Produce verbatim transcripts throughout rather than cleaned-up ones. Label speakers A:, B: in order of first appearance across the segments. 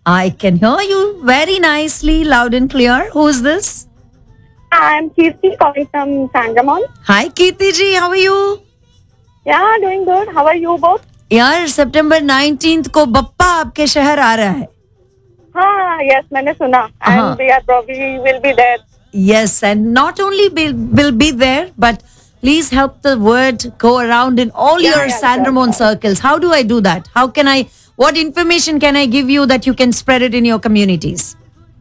A: I can hear you very nicely, loud and clear. Who is this?
B: I'm Kirti calling from Sandramon.
A: Hi, Kirti ji. How are you?
B: Yeah, doing good. How are you both?
A: यार सितंबर nineteenth को बप्पा आपके शहर आ रहा है.
B: हाँ, yes, मैंने सुना. And
A: Uh-huh.
B: we are probably will be there.
A: Yes, and not only will, will be there, but please help the word go around in all
B: Yeah,
A: your
B: yeah,
A: Sandramon
B: sure, sure.
A: circles. How do I do that? How can I, what information can I give you that you can spread it in your communities?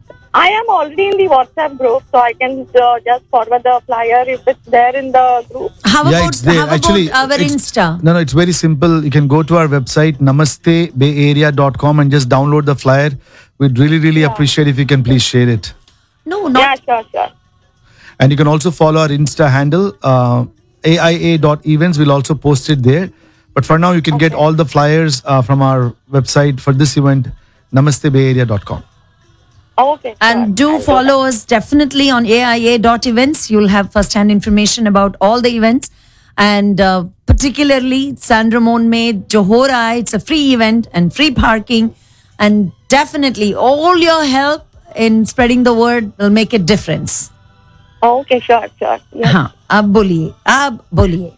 B: I am already in the WhatsApp group, so I can uh, just forward the flyer if it's there in the group.
A: How
C: Yeah,
A: about,
C: it's there.
A: how
C: Actually,
A: about our
C: it's-
A: Insta?
C: No, no, it's very simple. You can go to our website, namaste bay area dot com, and just download the flyer. We'd really, really appreciate if you can please share it.
A: No,
B: Yeah,
A: not.
B: sure, sure.
C: And you can also follow our Insta handle, uh, A I A dot events. We'll also post it there. But for now, you can get all the flyers uh, from our website for this event, namaste bay area dot com.
B: Okay.
A: And
B: sure.
A: do
B: I'll
A: follow us definitely on A I A dot events. You'll have first-hand information about all the events. And uh, particularly Sandramon mein jo ho raha hai, it's a free event and free parking. And definitely all your help in spreading the word will make a difference.
B: that. Okay, sure, sure. Yes.
A: हाँ, आप बोलिए, आप बोलिए.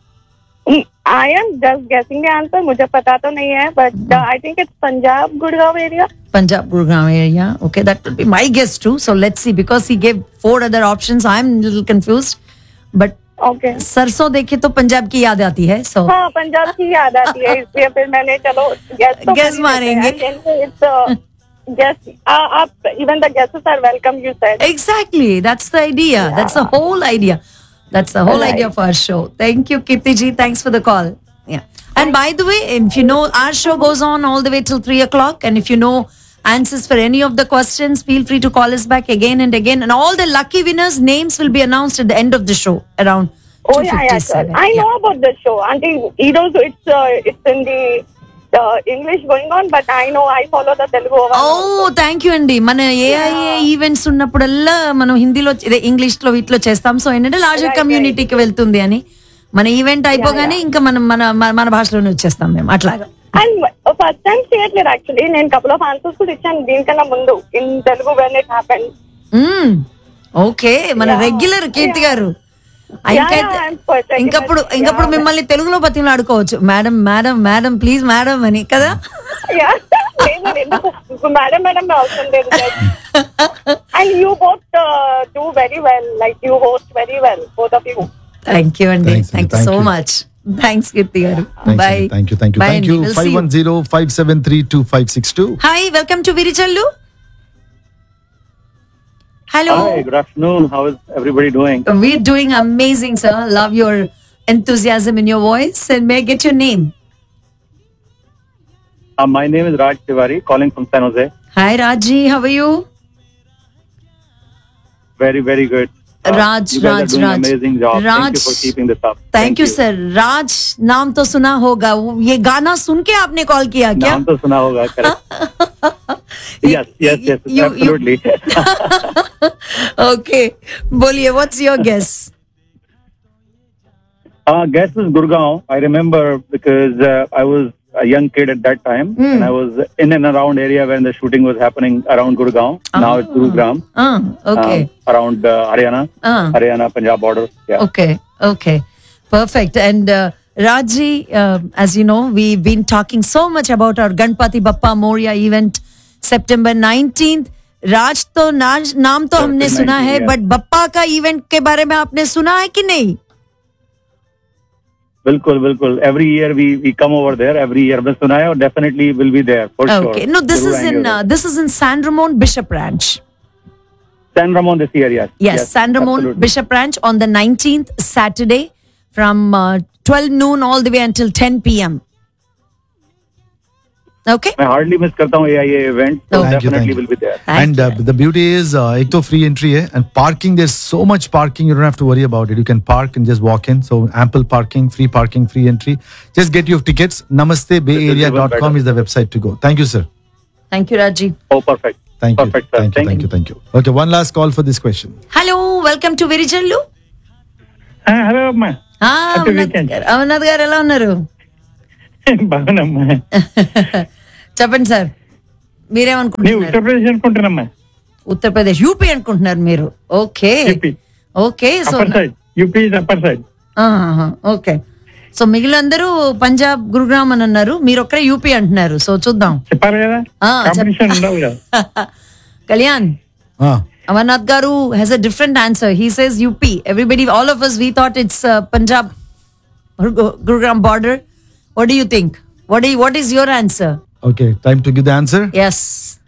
B: Mm, I am just guessing the answer. मुझे पता तो नहीं है, but uh, I think it's Punjab, Gurgaon area.
A: Punjab, Gurgaon area. Okay, that would be my guess too. So let's see, because he gave four other options. I'm a little confused. But
B: Okay.
A: सरसों देखे तो पंजाब की याद आती है. So
B: हाँ, पंजाब की याद आती है, इसलिए फिर मैंने चलो guess तो
A: Guess
B: कर ही
A: मारेंगे.
B: लेते हैं. And it's, uh, guess, uh, आप even the guesses are welcome. You said.
A: exactly, that's the idea. That's the whole idea. That's the whole
B: Right.
A: idea of our show. Thank you, Kirti ji. Thanks for the call. Yeah. And by the way, if you know, our show goes on all the way till three o'clock. And if you know answers for any of the questions, feel free to call us back again and again. And all the lucky winners' names will be announced at the end of the show around
B: Oh yeah, yeah, sure.
A: two fifty-seven.
B: I
A: Yeah.
B: know about the show. Auntie, it also it's uh, it's in the uh, English going on, but I know I follow the Telugu one.
A: Oh thank you అండి. మన AIA events ఉన్నప్పుడల్లా మనం హిందీలో ఇదే English లో వీటిలో చేస్తాం. So ఏంటంటే లార్జర్
B: Right,
A: కమ్యూనిటీకి వెళ్తుంది అని మన ఈవెంట్ అయిపోగానే ఇంకా మనం మన మన- మన భాషలోనే వచ్చేస్తాం మేము అట్లాగా.
B: And first time చేయట్లేదు యాక్చువల్లీ. నేను couple of answers కూడా ఇచ్చాను దీనికన్నా ముందు in Telugu when it happened.
A: Okay, మన
B: Yeah.
A: రెగ్యులర్ కీర్తి గారు.
B: Yeah,
A: ఇంకైతే
B: yeah, I'm perfect.
A: ఇంకప్పుడు ఇంకప్పుడు
B: Yeah.
A: మిమ్మల్ని తెలుగులో బతిలో ఆడుకోవచ్చు. Madam madam madam please madam అని కదా.
B: Yeah. లేదు, ఎందుకు? మేడం మేడం అవసరం లేదు. And you both uh, do very well. Like you host very well, both of you.
A: Thank you అండి.
C: Thanks,
A: thank you
C: thank
A: so
C: you.
A: Much. Thanks కీర్తి గారు.
C: Thanks,
A: by.
C: Andy. Thank you, thank you,
A: Bye,
C: thank
A: Andy.
C: you.
A: We'll see
C: five one zero, five seven three, two five six two.
A: Hi, welcome to Virijallu. Hello.
D: Hi, good afternoon. How is everybody doing?
A: We're doing amazing, sir. Love your enthusiasm in your voice. And may I get your name?
D: Uh, my name is Raj Tiwari, calling from San Jose.
A: Hi, Raji. How are you?
D: Very, very good. Uh,
A: Raj,
D: you guys
A: Raj,
D: are doing
A: Raj.
D: an amazing job. Thank
A: Raj.
D: you for keeping this up.
A: Thank you, sir. Raj, नाम तो सुना होगा. वो- ये गाना सुन के आपने call किया क्या?
D: नाम तो सुना होगा, correct? Yes, yes, yes,
A: You- you-
D: absolutely.
A: Okay. बोलिए, what's your guess?
D: uh, guess is Gurgaon. I remember because uh, I was a young kid at that time, and I was in and around area when the shooting was happening around Gurgaon. Now it's Gurugram.
A: Ah, okay.
D: um, around uh, Haryana,
A: Ah.
D: Haryana, Punjab border. Yeah.
A: Okay, okay. Perfect. And uh, Rajji, uh, as you know, we've been talking so much about our Ganpati Bappa Moria event, September nineteenth. राज तो नाज नाम तो हमने सुना है, but Bappa का event के बारे में आपने सुना है कि नहीं?
D: बिल्कुल बिल्कुल. Every year we we come over there. Every year मैं सुना है और definitely will be there for sure.
A: Okay. No, this
D: जरूर
A: is
D: आएंगे
A: in
D: उधर.
A: uh, this is in San Ramon Bishop Ranch.
D: San Ramon this year, yes.
A: Yes, San Ramon
D: absolutely.
A: Bishop Ranch on the nineteenth, Saturday, from uh, twelve noon all the way until ten p.m. Okay.
D: मैं hardly miss करता हूँ A I A event, so
A: Thank
C: you,
D: definitely
C: thank you.
D: will be there.
A: Thank
C: And uh, the beauty is, uh, एक तो free entry है, and parking, there's so much parking, you don't have to worry about it. You can park and just walk in. So ample parking, free parking, free entry. Just get your tickets. namaste bay area dot com is the website to go. Thank you, sir.
A: Thank you, Raji.
D: Oh, perfect.
C: Thank you.
D: Perfect, sir.
C: Thank you. Thank you. Thank you. Okay, one last call for this question.
A: Hello, welcome to Virijallu.
E: ఆ, hello అమ్మా.
A: Ah,
E: Happy
A: Amarnath
E: weekend.
A: గారు అమర్నాథ్ గారు ఎలా ఉన్నారు?
E: బాగున్నామ్మా.
A: చెప్పండి sir.
E: నేను
A: మీరేమనుకుంటున్నారు?
E: Uttar Pradesh అనుకుంటున్నామ్మా.
A: Uttar Pradesh, UP అనుకుంటున్నారు మీరు. Okay
E: UP
A: okay. So
E: upper side, UP is upper side.
A: Okay. So మిగిలినందరూ Punjab, Gurugram అని అన్నారు, మీరు ఒక్కరే యూపీ అంటున్నారు. సో చూద్దాం.
E: చెప్పారు కదా,
A: ఆ,
E: కాంపిటీషన్ ఉండవు కదా.
A: Kalyan,
C: Ah.
A: Amarnath Garu has a different answer. He says U P. Everybody, all of us, we thought it's uh, Punjab, Gurugram border. What do you think? What do you, what is your answer?
C: Okay, time to give the answer.
A: Yes.